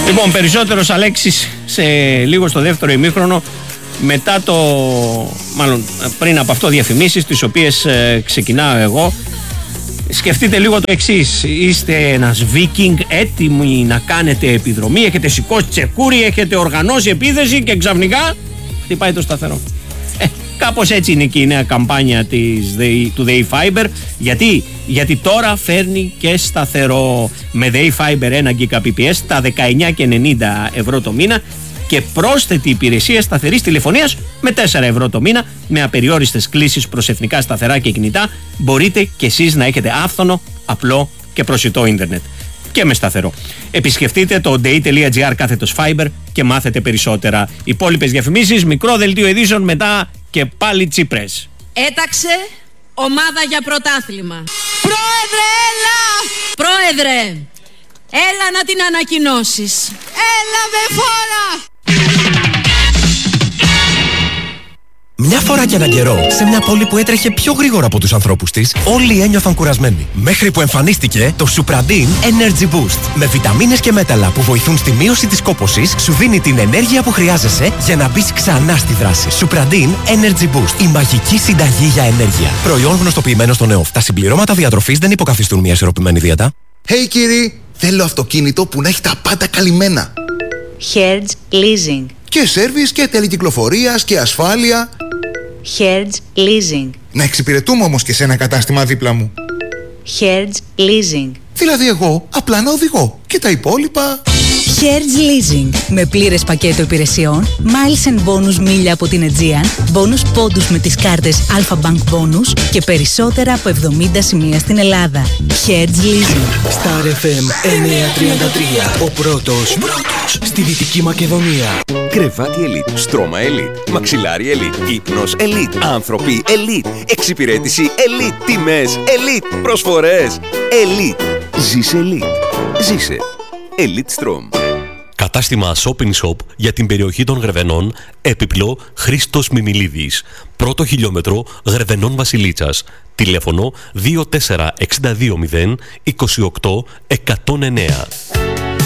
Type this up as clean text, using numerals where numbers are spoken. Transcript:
Λοιπόν, περισσότερος Αλέξης σε λίγο στο δεύτερο ημίχρονο, μετά το, μάλλον πριν από αυτό, διαφημίσεις τις οποίες ξεκινάω εγώ. Σκεφτείτε λίγο το εξής: είστε ένας Βίκινγκ έτοιμοι να κάνετε επιδρομή, έχετε σηκώσει τσεκούρι, έχετε οργανώσει επίθεση και ξαφνικά χτυπάει το σταθερό. Κάπως έτσι είναι και η νέα καμπάνια του ΔΕΗ Fiber. Γιατί τώρα φέρνει και σταθερό με ΔΕΗ Fiber 1 Gbps τα 19,90 ευρώ το μήνα και πρόσθετη υπηρεσία σταθερής τηλεφωνίας με 4 ευρώ το μήνα, με απεριόριστες κλήσεις προς εθνικά σταθερά και κινητά. Μπορείτε κι εσείς να έχετε άφθονο, απλό και προσιτό ίντερνετ και με σταθερό. Επισκεφτείτε το dei.gr/fiber και μάθετε περισσότερα. Υπόλοιπες διαφημίσεις, μικρό δελτίο ειδήσεων, μετά και πάλι Τσίπρες. Έταξε ομάδα για πρωτάθλημα. Πρόεδρε, έλα! Πρόεδρε, έλα να την ανακοινώσεις. Έλα με φόρα! Μια φορά και έναν καιρό, σε μια πόλη που έτρεχε πιο γρήγορα από τους ανθρώπους της, όλοι ένιωθαν κουρασμένοι. Μέχρι που εμφανίστηκε το Supradin Energy Boost. Με βιταμίνες και μέταλλα που βοηθούν στη μείωση της κόπωσης, σου δίνει την ενέργεια που χρειάζεσαι για να μπεις ξανά στη δράση. Supradin Energy Boost. Η μαγική συνταγή για ενέργεια. Προϊόν γνωστοποιημένο στο ΝΕΟΦ. Τα συμπληρώματα διατροφής δεν υποκαθιστούν μια ισορροπημένη δίαιτα. Hey κύριοι, θέλω αυτοκίνητο που να έχει τα πάντα καλυμμένα. Hertz Leasing. Και σέρβις και τελεκυκλοφορίας και ασφάλεια. Hertz Leasing. Να εξυπηρετούμε όμως και σε ένα κατάστημα δίπλα μου. Hertz Leasing. Δηλαδή εγώ απλά να οδηγώ και τα υπόλοιπα... Hertz Leasing. Με πλήρες πακέτο υπηρεσιών, miles and bonus μίλια από την Aegean, bonus πόντους με τις κάρτες Alpha Bank Bonus και περισσότερα από 70 σημεία στην Ελλάδα. Hertz Leasing. Star FM 933. Ο πρώτος στη Δυτική Μακεδονία. Κρεβάτι Elite, στρώμα Elite, μαξιλάρι Elite, ύπνος Elite, άνθρωποι Elite, εξυπηρέτηση Elite, τιμές Elite, προσφορές Elite. Ζήσε Elite. Ζήσε Elite Strom. Κατάστημα Shopping Shop για την περιοχή των Γρεβενών, έπιπλο Χρήστος Μιμιλίδης. Πρώτο χιλιόμετρο Γρεβενών Βασιλίτσας. Τηλέφωνο 24 620 28 109.